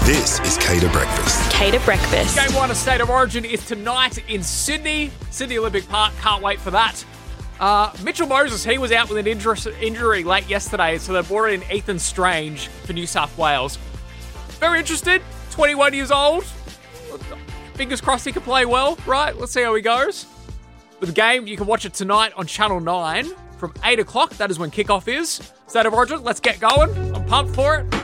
This is Cater Breakfast. Cater Breakfast. Game 1 of State of Origin is tonight in Sydney Olympic Park. Can't wait for that. Mitchell Moses, he was out with an injury late yesterday, so they brought in Ethan Strange for New South Wales. Very interested, 21 years old. Fingers crossed he can play well, right? Let's see how he goes. But the game, you can watch it tonight on Channel 9 from 8 o'clock. That is when kickoff is. State of Origin, let's get going. I'm pumped for it.